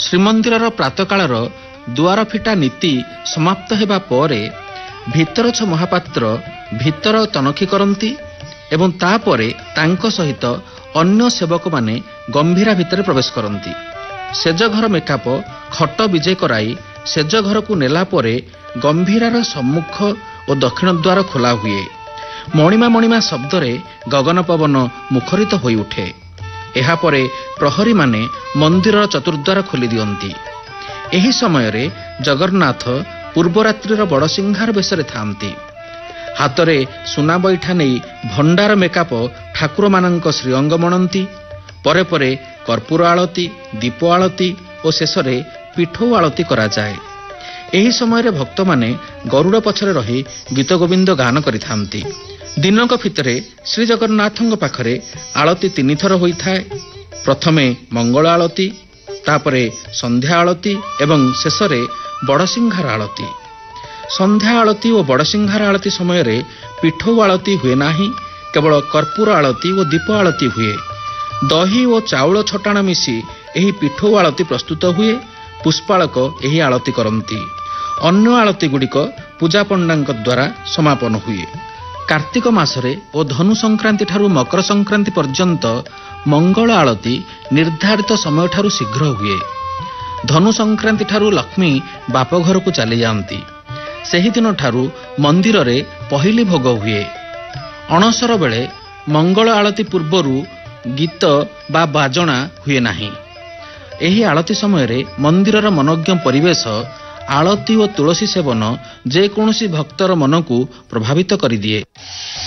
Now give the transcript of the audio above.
ଶ୍ରୀମନ୍ଦିରର ପ୍ରାତକାଳର ଦୁଆର ଫିଟା ନୀତି ସମାପ୍ତ ହେବା ପରେ ଭିତରଛ ମହାପାତ୍ର ଭିତର ତନଖି କରନ୍ତି ଏବଂ ତାପରେ ତାଙ୍କ ସହିତ ଅନ୍ୟ ସେବକମାନେ ଗମ୍ଭୀରା ଭିତରେ ପ୍ରବେଶ କରନ୍ତି। ସେଜଘର ମେକାପ ଖଟ ବିଜେ କରାଇ ସେଜଘରକୁ ନେଲା ପରେ ଗମ୍ଭୀରାର ସମ୍ମୁଖ ଓ ଦକ୍ଷିଣ ଦ୍ୱାର ଖୋଲା ହୁଏ। ମଣିମା ମଣିମା ଶବ୍ଦରେ ଗଗନ ପବନ ମୁଖରିତ ହୋଇଉଠେ। ଏହାପରେ ପ୍ରହରୀମାନେ ମନ୍ଦିରର ଚତୁର୍ଦ୍ୱାର ଖୋଲି ଦିଅନ୍ତି। ଏହି ସମୟରେ ଜଗନ୍ନାଥ ପୂର୍ବରାତ୍ରିର ବଡ଼ସିଂହାର ବେଶରେ ଥାନ୍ତି। ହାତରେ ସୁନା ବଇଠା ନେଇ ଭଣ୍ଡାର ମେକାପ ଠାକୁରମାନଙ୍କ ଶ୍ରୀଅଙ୍ଗ ମଣନ୍ତି। ପରେ ପରେ କର୍ପୂର ଆଳତି, ଦୀପ ଆଳତି ଓ ଶେଷରେ ପିଠଉ ଆଳତି କରାଯାଏ। ଏହି ସମୟରେ ଭକ୍ତମାନେ ଗରୁଡ଼ ପଛରେ ରହି ଗୀତ ଗୋବିନ୍ଦ ଗାନ କରିଥାନ୍ତି। ଦିନକ ଭିତରେ ଶ୍ରୀଜଗନ୍ନାଥଙ୍କ ପାଖରେ ଆଳତି 3 ଥର ହୋଇଥାଏ। ପ୍ରଥମେ ମଙ୍ଗଳ ଆଳତି, ତାପରେ ସନ୍ଧ୍ୟା ଆଳତି ଏବଂ ଶେଷରେ ବଡ଼ସିଂହାର ଆଳତି। ସନ୍ଧ୍ୟା ଆଳତି ଓ ବଡ଼ସିଂହାର ଆଳତି ସମୟରେ ପିଠଉ ଆଳତି ହୁଏ ନାହିଁ, କେବଳ କର୍ପୂର ଆଳତି ଓ ଦୀପ ଆଳତି ହୁଏ। ଦହି ଓ ଚାଉଳ ଛଟାଣ ମିଶି ଏହି ପିଠଉ ଆଳତି ପ୍ରସ୍ତୁତ ହୁଏ। ପୁଷ୍ପାଳକ ଏହି ଆଳତି କରନ୍ତି। ଅନ୍ୟ ଆଳତି ଗୁଡ଼ିକ ପୂଜା ପଣ୍ଡାଙ୍କ ଦ୍ୱାରା ସମାପନ ହୁଏ। କାର୍ତ୍ତିକ ମାସରେ ଓ ଧନୁ ସଂକ୍ରାନ୍ତି ଠାରୁ ମକର ସଂକ୍ରାନ୍ତି ପର୍ଯ୍ୟନ୍ତ ମଙ୍ଗଳ ଆଳତି ନିର୍ଦ୍ଧାରିତ ସମୟଠାରୁ ଶୀଘ୍ର ହୁଏ। ଧନୁ ସଂକ୍ରାନ୍ତି ଠାରୁ ଲକ୍ଷ୍ମୀ ବାପଘରକୁ ଚାଲିଯାଆନ୍ତି। ସେହିଦିନ ଠାରୁ ମନ୍ଦିରରେ ପହିଲି ଭୋଗ ହୁଏ। ଅଣସର ବେଳେ ମଙ୍ଗଳ ଆଳତି ପୂର୍ବରୁ ଗୀତ ବା ବାଜଣା ହୁଏ ନାହିଁ। ଏହି ଆଳତି ସମୟରେ ମନ୍ଦିରର ମନୋଜ୍ଞ ପରିବେଶ, ଆଳତି ଓ ତୁଳସୀ ସେବନ ଯେକୌଣସି ଭକ୍ତର ମନକୁ ପ୍ରଭାବିତ କରିଦିଏ।